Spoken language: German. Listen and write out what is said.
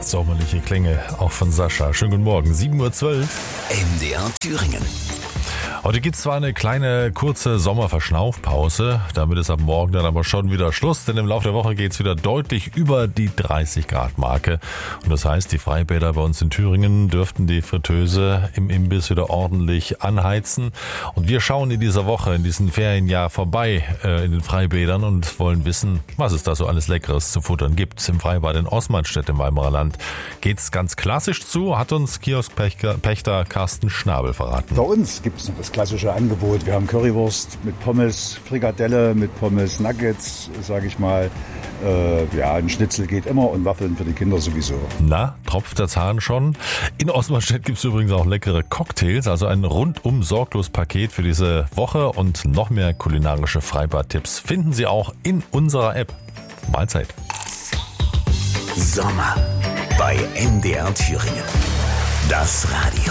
sommerliche Klänge, auch von Sascha. Schönen guten Morgen, 7:12 Uhr. MDR Thüringen. Heute gibt es zwar eine kleine, kurze Sommerverschnaufpause, damit ist ab morgen dann aber schon wieder Schluss, denn im Laufe der Woche geht es wieder deutlich über die 30-Grad-Marke. Und das heißt, die Freibäder bei uns in Thüringen dürften die Fritteuse im Imbiss wieder ordentlich anheizen. Und wir schauen in dieser Woche, in diesem Ferienjahr vorbei in den Freibädern und wollen wissen, was es da so alles Leckeres zu futtern gibt. Im Freibad in Osmanstedt im Weimarer Land geht's ganz klassisch zu, hat uns Kioskpächter Carsten Schnabel verraten. Bei uns gibt es das klassische Angebot. Wir haben Currywurst mit Pommes, Frikadelle mit Pommes, Nuggets, sage ich mal. Ein Schnitzel geht immer und Waffeln für die Kinder sowieso. Na, tropft der Zahn schon? In Osmanstedt gibt es übrigens auch leckere Cocktails, also ein rundum sorglos Paket für diese Woche und noch mehr kulinarische Freibad-Tipps finden Sie auch in unserer App. Mahlzeit. Sommer bei MDR Thüringen. Das Radio.